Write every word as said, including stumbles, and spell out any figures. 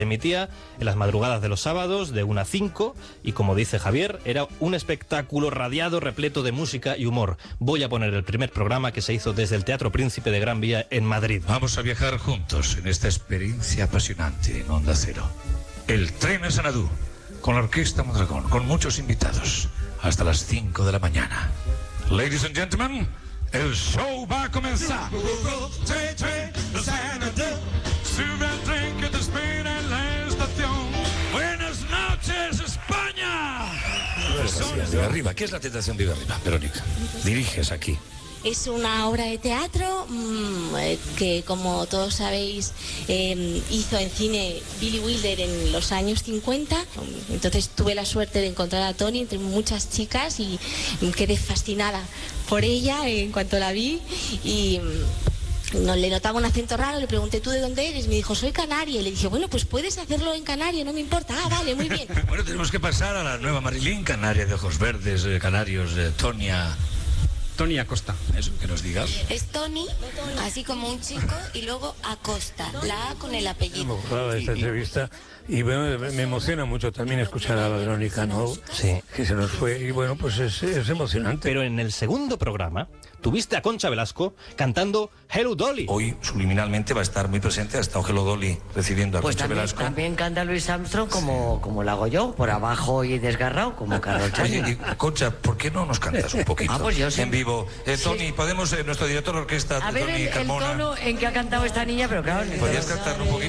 emitía en las madrugadas de los sábados de una a cinco y, como dice Javier, era un espectáculo radiado, repleto de música y humor. Voy a poner el primer programa que se hizo desde el Teatro Príncipe de Gran Vía en Madrid. Vamos a viajar juntos en esta experiencia apasionante en Onda Cero. El tren a Sanadú, con la Orquesta Mondragón, con muchos invitados, hasta las cinco de la mañana. Ladies and gentlemen, el show va a comenzar. Sube el tren que te espera en la estación. Buenas noches, España. Vive Arriba. ¿Qué es la tentación Vive Arriba, Verónica? Diriges aquí. Es una obra de teatro mmm, que, como todos sabéis, eh, hizo en cine Billy Wilder en los años cincuenta. Entonces tuve la suerte de encontrar a Toni entre muchas chicas y quedé fascinada por ella en cuanto la vi. Y no, le notaba un acento raro, le pregunté, ¿tú de dónde eres? Me dijo, soy canaria. Y le dije, bueno, pues puedes hacerlo en canario, no me importa. Ah, vale, muy bien. Bueno, tenemos que pasar a la nueva Marilyn, canaria de ojos verdes, eh, canarios, eh, Tonia... Toni Acosta. Eso, que nos digas. Es Toni, así como un chico, y luego Acosta, la A con el apellido. Me gustaba esta entrevista y bueno, me emociona mucho también escuchar a Verónica, ¿no? Sí. Que se nos fue y bueno, pues es, es emocionante. Pero en el segundo programa tuviste a Concha Velasco cantando Hello Dolly. Hoy subliminalmente va a estar muy presente, ha estado Hello Dolly recibiendo a Pues Concha también, Velasco. también canta Louis Armstrong como, sí. como lo hago yo, por abajo y desgarrado, como Carol Channing. Oye, y, Concha, ¿por qué no nos cantas un poquito? Ah, pues yo sí. En vivo. Eh, Toni, sí. podemos, eh, nuestro director de orquesta, A ver Toni el, el Carmona. tono en que ha cantado esta niña, pero claro... ¿Podrías cantarlo un poquito?